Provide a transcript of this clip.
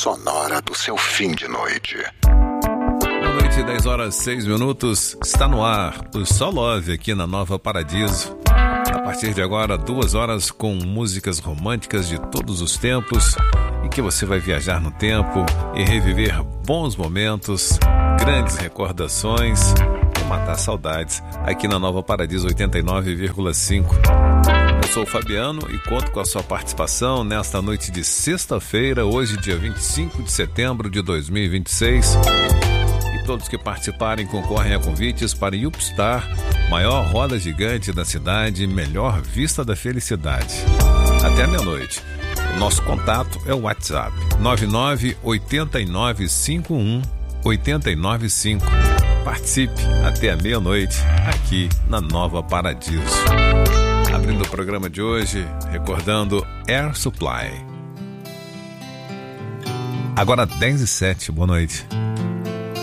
sonora do seu fim de noite. Boa noite, 10 horas 6 minutos. Está no ar o Só Love aqui na Nova Paradiso. A partir de agora, 2 horas com músicas românticas de todos os tempos, em que você vai viajar no tempo e reviver bons momentos, grandes recordações e matar saudades aqui na Nova Paradiso 89,5. Eu sou o Fabiano e conto com a sua participação nesta noite de sexta-feira, hoje dia 25 de setembro de 2026. E todos que participarem concorrem a convites para Upstar, maior roda gigante da cidade, melhor vista da felicidade. Até meia-noite. O nosso contato é o WhatsApp 998951-895. Participe até a meia-noite aqui na Nova Paradiso. Abrindo o programa de hoje, recordando Air Supply. Agora 10h07, boa noite.